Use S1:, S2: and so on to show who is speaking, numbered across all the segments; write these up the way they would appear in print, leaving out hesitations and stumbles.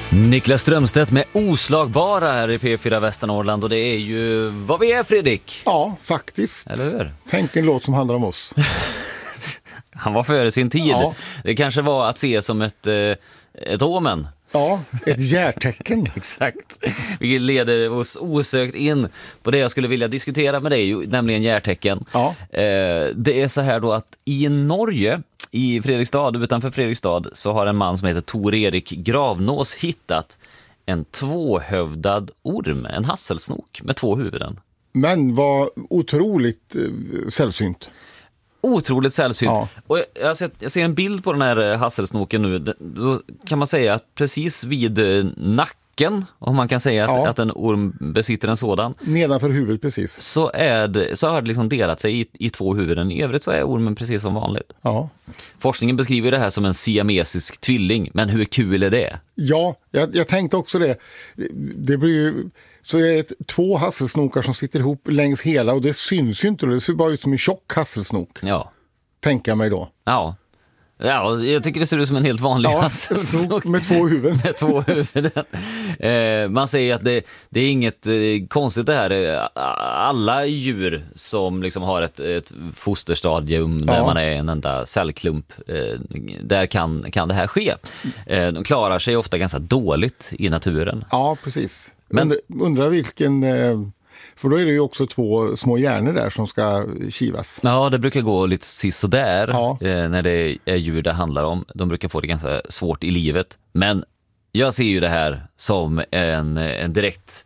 S1: Niklas Strömstedt med Oslagbara här i P4 Västernorrland. Och det är ju vad vi är, Fredrik.
S2: Ja, faktiskt.
S1: Eller hur?
S2: Tänk en låt som handlar om oss.
S1: Han var före sin tid.
S2: Ja.
S1: Det kanske var att se som ett omen.
S2: Ja, ett järtecken.
S1: Exakt. Vilket leder oss osökt in på det jag skulle vilja diskutera med dig, nämligen järtecken.
S2: Ja.
S1: Det är så här då att i Norge, i Fredrikstad, utanför Fredrikstad, så har en man som heter Tor-Erik Gravnås hittat en tvåhövdad orm, en hasselsnok med 2 huvuden.
S2: Men var otroligt sällsynt.
S1: Otroligt sällsynt.
S2: Ja.
S1: Och jag ser en bild på den här hasselsnoken nu. Då kan man säga att precis vid nacken, om man kan säga att en orm besitter en sådan,
S2: Nedanför huvudet precis.
S1: så har det liksom delat sig i 2 huvuden. I övrigt så är ormen precis som vanligt.
S2: Ja.
S1: Forskningen beskriver det här som en siamesisk tvilling, men hur kul är det?
S2: Ja, jag tänkte också det. Det blir ju... Så är det 2 hasselsnokar som sitter ihop längs hela, och det syns ju inte. Det ser bara ut som en tjock hasselsnok.
S1: Ja.
S2: Tänker jag mig då.
S1: Ja, jag tycker det ser ut som en helt vanlig hasselsnok.
S2: Med 2 huvuden.
S1: Med 2 huvuden. Man säger att det är inget konstigt det här. Alla djur som liksom har ett fosterstadium där man är en enda cellklump, där kan det här ske. De klarar sig ofta ganska dåligt i naturen.
S2: Ja, precis. Men undrar vilken... För då är det ju också 2 små hjärnor där som ska kivas.
S1: Ja, det brukar gå lite sådär när det är djur det handlar om. De brukar få det ganska svårt i livet. Men jag ser ju det här som en direkt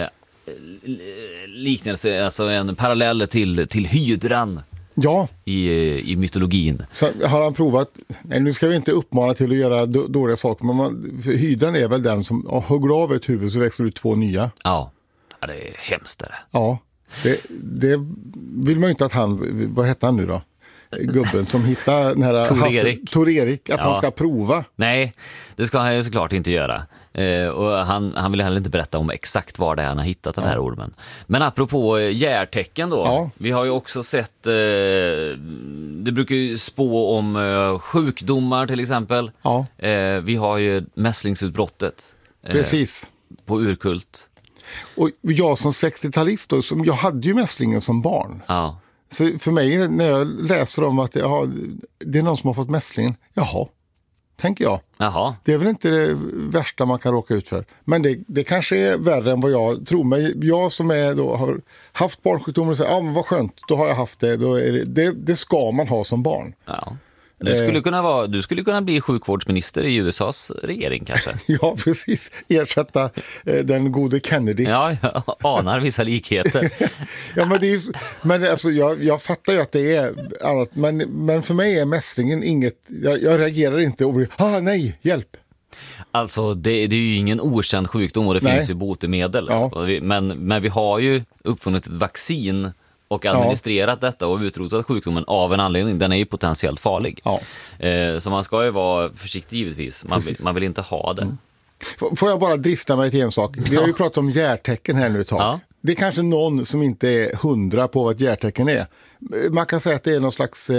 S1: liknelse, alltså en parallell till hydran. Ja. I mytologin.
S2: Så har han provat, nej, nu ska vi inte uppmana till att göra dåliga saker, men för hydran är väl den som hugger av ett huvud så växer ut 2 nya.
S1: Ja, det är hemskt det.
S2: Ja, det vill man ju inte att han, vad heter han nu då? Gubben som hittar den här Tor-Erik, att han ska prova.
S1: Nej, det ska han ju såklart inte göra. Och han vill heller inte berätta om exakt var det är han har hittat den här ormen. Men apropå järtecken då, vi har ju också sett, det brukar ju spå om sjukdomar till exempel. Ja. Vi har ju mässlingsutbrottet.
S2: Precis.
S1: På Urkult.
S2: Och jag som 60-talist då, jag hade ju mässlingen som barn. Ja. Så för mig, när jag läser om att det är någon som har fått mässlingen, tänker jag. Jaha. Det är väl inte det värsta man kan råka ut för. Men det kanske är värre än vad jag tror. Men jag som har haft barnsjukdomar och säger, men vad skönt, då har jag haft det. Då är det ska man ha som barn. Ja.
S1: Du skulle kunna bli sjukvårdsminister i USAs regering kanske.
S2: Ja, precis. Ersätta den gode Kennedy.
S1: Ja, jag anar vissa likheter.
S2: Ja, men alltså, jag fattar ju att det är annat. Men för mig är mässlingen inget... Jag reagerar inte och blir, nej, hjälp.
S1: Alltså, det är ju ingen okänd sjukdom och det finns ju botemedel. Ja. Men vi har ju uppfunnit ett vaccin och administrerat detta och utrotat sjukdomen av en anledning. Den är ju potentiellt farlig. Ja. Så man ska ju vara försiktig givetvis. Man vill inte ha det.
S2: Får jag bara drista mig till en sak? Vi har ju pratat om järtecken här nu ett tag. Ja. Det är kanske någon som inte är 100 på vad ett järtecken är. Man kan säga att det är någon slags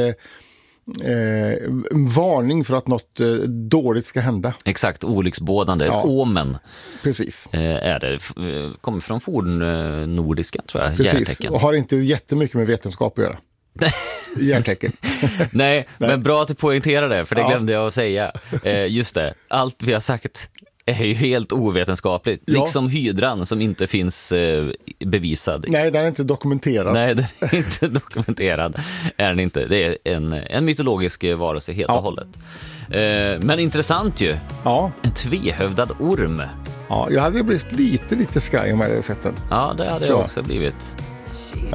S2: varning för att något dåligt ska hända.
S1: Exakt, olycksbådande. Ett omen.
S2: Precis.
S1: Är det. Kommer från fornnordiska, tror jag.
S2: Precis,
S1: järtecken.
S2: Och har inte jättemycket med vetenskap att göra. Järtecken.
S1: Nej, men bra att du poängterar det, för det glömde jag att säga. Just det, allt vi har sagt är ju helt ovetenskapligt. Ja. Liksom hydran som inte finns bevisad.
S2: Nej, den är inte dokumenterad.
S1: Nej, den är inte dokumenterad. Är den inte. Det är en mytologisk varelse helt och hållet. Men intressant ju. Ja. En tvehövdad orm.
S2: Ja, jag hade blivit lite skraj om jag hade sett den.
S1: Ja, det hade jag också blivit.